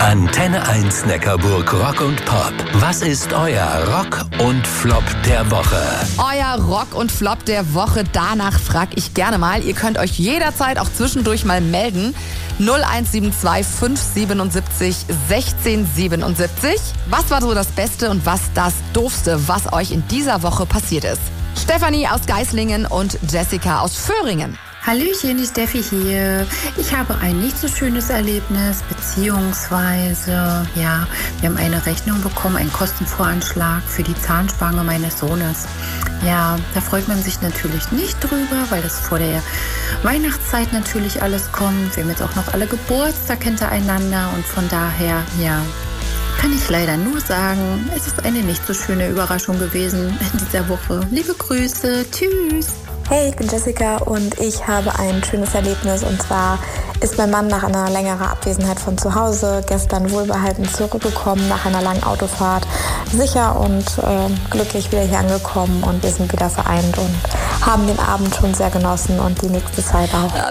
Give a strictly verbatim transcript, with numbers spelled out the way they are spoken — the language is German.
Antenne eins Neckarburg Rock und Pop. Was ist euer Rock und Flop der Woche? Euer Rock und Flop der Woche, danach frag ich gerne mal. Ihr könnt euch jederzeit auch zwischendurch mal melden. null eins sieben zwei fünf sieben sieben sechzehn siebenundsiebzig. Was war so das Beste und was das Doofste, was euch in dieser Woche passiert ist? Stefanie aus Geislingen und Jessica aus Föhringen. Hallöchen, die Steffi hier. Ich habe ein nicht so schönes Erlebnis, beziehungsweise, ja, wir haben eine Rechnung bekommen, einen Kostenvoranschlag für die Zahnspange meines Sohnes. Ja, da freut man sich natürlich nicht drüber, weil das vor der Weihnachtszeit natürlich alles kommt. Wir haben jetzt auch noch alle Geburtstag hintereinander und von daher, ja, kann ich leider nur sagen, es ist eine nicht so schöne Überraschung gewesen in dieser Woche. Liebe Grüße, tschüss. Hey, ich bin Jessica und ich habe ein schönes Erlebnis, und zwar ist mein Mann nach einer längeren Abwesenheit von zu Hause gestern wohlbehalten zurückgekommen nach einer langen Autofahrt, sicher und äh, glücklich wieder hier angekommen, und wir sind wieder vereint und haben den Abend schon sehr genossen und die nächste Zeit auch. Ja,